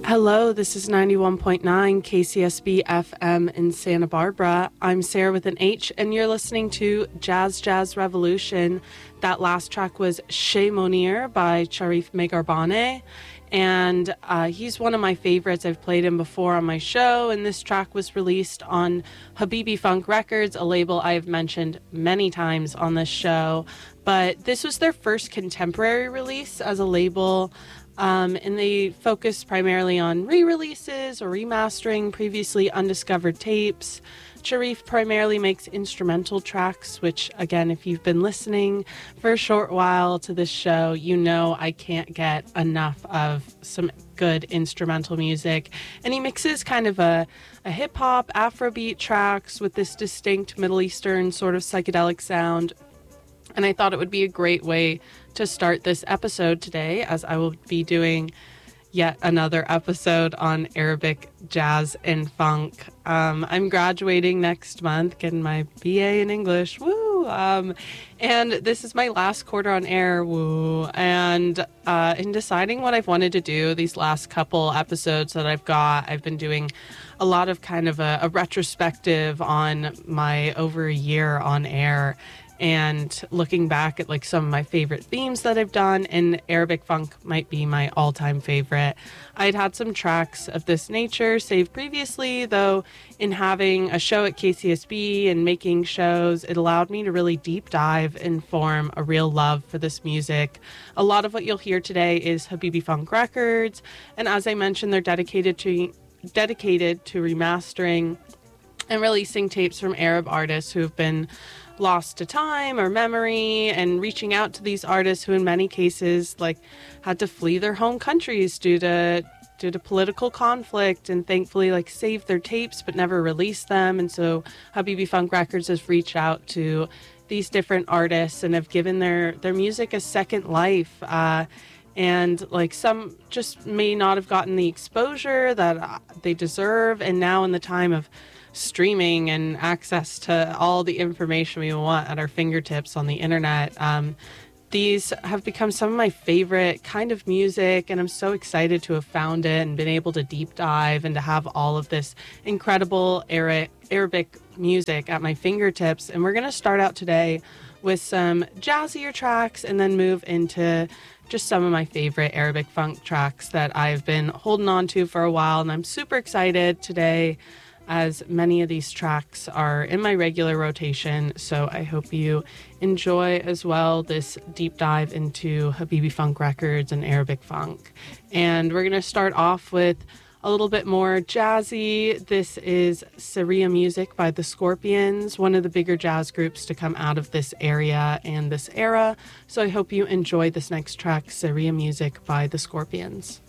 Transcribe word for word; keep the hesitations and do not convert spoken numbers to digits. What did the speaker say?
Hello, this is ninety-one point nine K C S B F M in Santa Barbara. I'm Sarah with an H, and you're listening to Jazz Jazz Revolution. That last track was Chez Monir by Charif Megarbane, and uh, he's one of my favorites. I've played him before on my show, and this track was released on Habibi Funk Records, a label I have mentioned many times on this show. But this was their first contemporary release as a label. Um, and they focus primarily on re-releases or remastering previously undiscovered tapes. Charif primarily makes instrumental tracks, which, again, if you've been listening for a short while to this show, you know I can't get enough of some good instrumental music. And he mixes kind of a, a hip-hop, Afrobeat tracks with this distinct Middle Eastern sort of psychedelic sound. And I thought it would be a great way to start this episode today, as I will be doing yet another episode on Arabic jazz and funk. Um, I'm graduating next month, getting my B A in English, woo! Um, and this is my last quarter on air, woo! And uh, in deciding what I've wanted to do these last couple episodes that I've got, I've been doing a lot of kind of a, a retrospective on my over a year on air, and looking back at like some of my favorite themes that I've done, and Arabic funk might be my all-time favorite. I'd had some tracks of this nature saved previously, though in having a show at K C S B and making shows, it allowed me to really deep dive and form a real love for this music. A lot of what you'll hear today is Habibi Funk Records, and as I mentioned, they're dedicated to dedicated to remastering and releasing tapes from Arab artists who have been lost to time or memory, and reaching out to these artists who in many cases like had to flee their home countries due to due to political conflict, and thankfully like saved their tapes but never released them. And so Habibi Funk Records has reached out to these different artists and have given their their music a second life, uh and like some just may not have gotten the exposure that they deserve. And now in the time of streaming and access to all the information we want at our fingertips on the internet, um, these have become some of my favorite kind of music, and I'm so excited to have found it and been able to deep dive and to have all of this incredible Ara- Arabic music at my fingertips. And we're going to start out today with some jazzier tracks and then move into just some of my favorite Arabic funk tracks that I've been holding on to for a while. And I'm super excited today, as many of these tracks are in my regular rotation. So I hope you enjoy as well this deep dive into Habibi Funk Records and Arabic funk. And we're going to start off with a little bit more jazzy. This is Syria Music by the Scorpions, one of the bigger jazz groups to come out of this area and this era. So I hope you enjoy this next track, Syria Music by the Scorpions.